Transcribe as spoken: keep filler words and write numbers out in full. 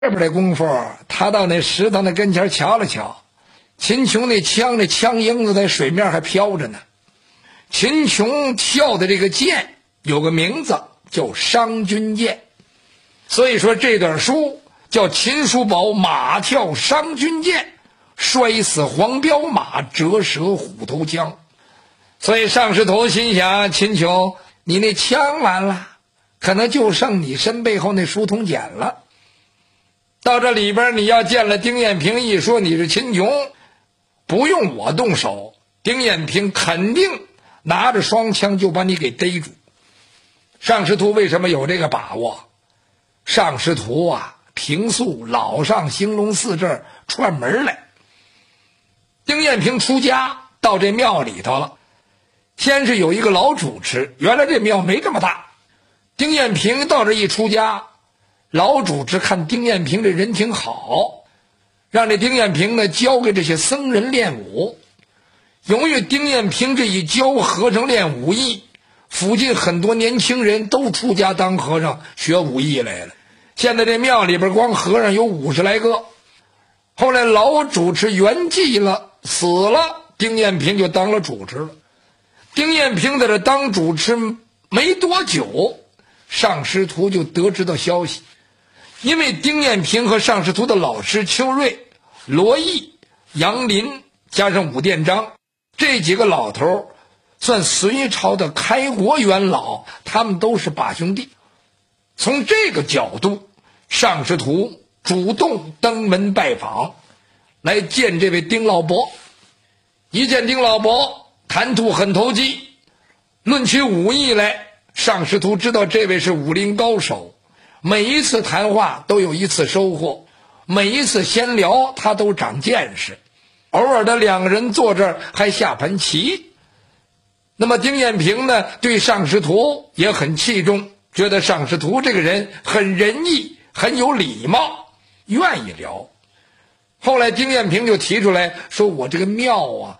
这边的功夫，他到那石头那跟前瞧了瞧，秦琼那枪那枪缨子在水面还飘着呢。秦琼跳的这个箭有个名字叫商君箭，所以说这段书叫秦叔宝马跳商君箭，摔死黄骠马，折折虎头枪。所以尚师徒心想，秦琼你那枪完了，可能就剩你身背后那书筒锏了。到这里边你要见了丁彦平，一说你是秦琼，不用我动手，丁彦平肯定拿着双枪就把你给逮住。尚师徒为什么有这个把握？尚师徒啊，平素老上兴隆寺这儿串门来。丁彦平出家到这庙里头了，先是有一个老主持，原来这庙没这么大。丁彦平到这一出家，老主持看丁彦平这人挺好，让这丁彦平呢教给这些僧人练武。由于丁彦平这一教和尚练武艺，附近很多年轻人都出家当和尚学武艺来了。现在这庙里边光和尚有五十来个。后来老主持圆寂了，死了，丁彦平就当了主持了。丁彦平在这当主持没多久，尚师徒就得知到消息。因为丁彦平和尚师徒的老师邱瑞、罗毅、杨林加上武殿章这几个老头算隋朝的开国元老，他们都是把兄弟。从这个角度，尚师徒主动登门拜访，来见这位丁老伯。一见丁老伯，谈吐很投机，论起武艺来，尚师徒知道这位是武林高手，每一次谈话都有一次收获，每一次闲聊他都长见识，偶尔的两个人坐这儿还下盘棋。那么丁彦平呢，对尚师徒也很器重，觉得尚师徒这个人很仁义，很有礼貌，愿意聊。后来丁彦平就提出来说，我这个庙啊